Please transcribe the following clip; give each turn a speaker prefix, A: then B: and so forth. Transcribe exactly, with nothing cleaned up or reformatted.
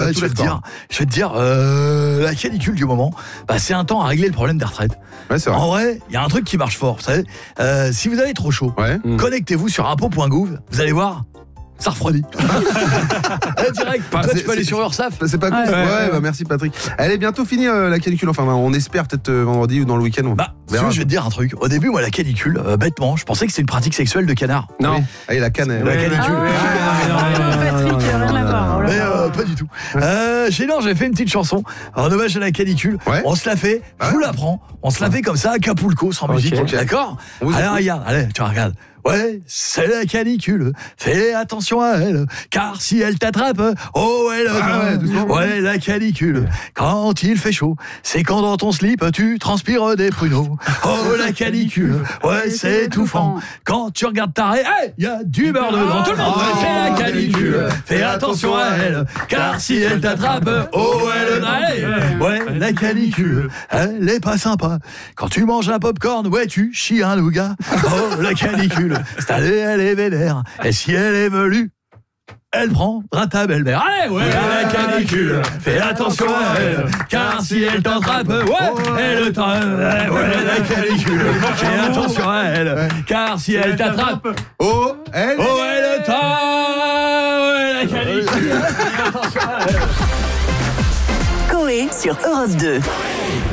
A: ouais, je vais te dire, je vais te dire, euh, la canicule du moment, bah, c'est un temps à régler le problème des retraites.
B: Ouais, c'est vrai.
A: En vrai, il y a un truc qui marche fort, vous savez. Euh, si vous avez trop chaud,
B: ouais.
A: connectez-vous sur impôt point gouv, vous allez voir. Ça refroidit. Là, direct.
B: Enfin,
A: Toi, tu peux aller sur URSAF.
B: C'est pas cool.
C: Ouais,
B: Ouais,
C: ouais,
B: ouais,
C: ouais.
B: bah merci Patrick. Elle est bientôt finie euh, la canicule. Enfin, on espère peut-être euh, vendredi ou dans le week-end. On
A: Bah, si tu
B: verra.
A: veux, je vais te dire un truc. Au début, moi, la canicule, euh, bêtement, je pensais que c'était une pratique sexuelle de canard.
C: Non.
B: Oui. Ah, et la canne. elle-
A: La canicule.
C: Ah,
D: Patrick, rien à voir. Oh là
A: Mais
D: là.
A: euh, pas du tout. Euh, chez Nord, j'ai fait une petite chanson en hommage à la canicule.
B: Ouais.
A: On se la fait, je vous la prends. On se la fait comme ça, à Acapulco, sans
C: Ok.
A: musique.
B: Ok.
A: D'accord.
B: On vous
A: Allez,
B: écoute.
A: regarde, allez, tu regardes. Ouais, c'est la canicule. Fais attention à elle, car si elle t'attrape, oh elle.
B: Ah ouais, doucement.
A: ouais, la canicule. Quand il fait chaud, c'est quand dans ton slip tu transpires des pruneaux. Oh la canicule. Ouais, c'est étouffant. Quand tu regardes ta raie, hey, y a du beurre dedans. Tout le monde. Ouais, c'est la canicule. Fais attention à elle, car si elle t'attrape, oh elle. Hey, ouais, la canicule. Elle est pas sympa. Quand tu manges un popcorn, ouais, tu chies un nougat. Oh la canicule. Cette année, elle est vénère. Et si elle est velue, elle prendra ta belle-mère. Allez, ouais, la canicule. Fais attention à elle, car si elle t'attrape, ouais, elle t'attrape. Ouais, la canicule. Fais attention à elle, car si elle t'attrape,
B: Oh, elle.
A: oh, elle t'attrape. Ouais, la canicule. Fais attention à elle.
E: Coé sur Europe deux.